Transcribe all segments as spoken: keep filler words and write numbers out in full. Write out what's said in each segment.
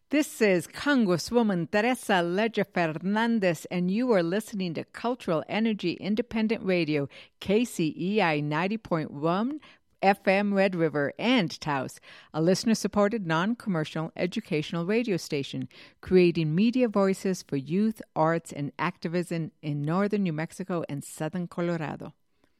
This is Congresswoman Teresa Leger Fernandez, and you are listening to Cultural Energy Independent Radio, K C E I ninety point one F M Red River and Taos, a listener-supported, non-commercial educational radio station, creating media voices for youth, arts, and activism in northern New Mexico and southern Colorado.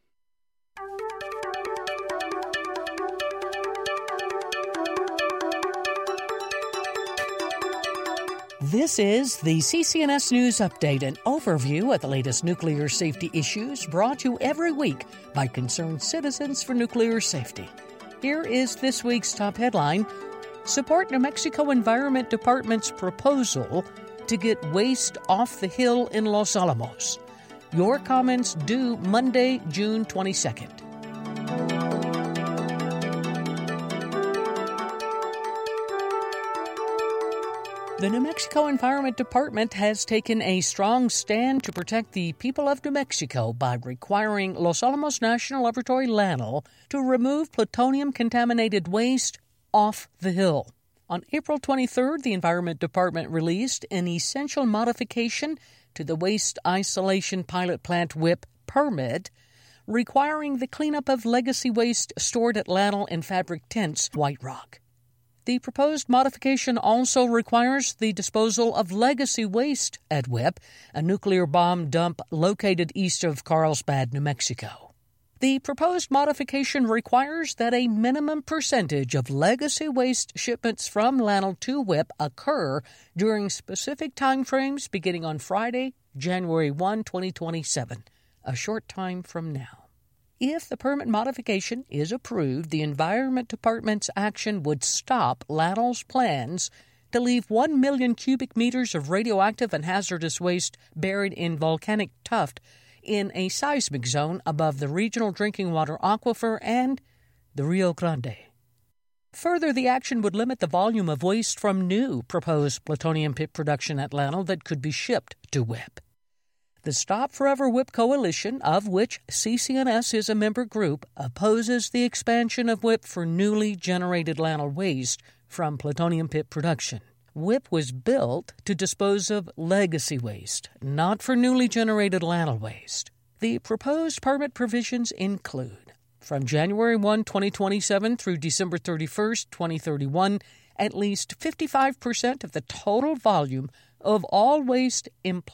This is the C C N S News Update, an overview of the latest nuclear safety issues brought to you every week by concerned citizens for nuclear safety. Here is this week's top headline: Support New Mexico Environment Department's proposal to get waste off the hill in Los Alamos. Your comments due Monday, June twenty-second. The New Mexico Environment Department has taken a strong stand to protect the people of New Mexico by requiring Los Alamos National Laboratory L A N L to remove plutonium-contaminated waste off the hill. On April twenty-third, the Environment Department released an essential modification to the Waste Isolation Pilot Plant W I P permit, requiring the cleanup of legacy waste stored at L A N L in fabric tents, White Rock. The proposed modification also requires the disposal of legacy waste at W I P, a nuclear bomb dump located east of Carlsbad, New Mexico. The proposed modification requires that a minimum percentage of legacy waste shipments from L A N L to W I P occur during specific timeframes beginning on Friday, January first, twenty twenty-seven, a short time from now. If the permit modification is approved, the Environment Department's action would stop L A N L's plans to leave one million cubic meters of radioactive and hazardous waste buried in volcanic tuft in a seismic zone above the regional drinking water aquifer and the Rio Grande. Further, the action would limit the volume of waste from new proposed plutonium pit production at L A N L that could be shipped to W I P. The Stop Forever W I P Coalition, of which C C N S is a member group, opposes the expansion of W I P for newly generated L A N L waste from plutonium pit production. W I P was built to dispose of legacy waste, not for newly generated L A N L waste. The proposed permit provisions include, from January first, twenty twenty-seven through December thirty-first, twenty thirty-one, at least fifty-five percent of the total volume of all waste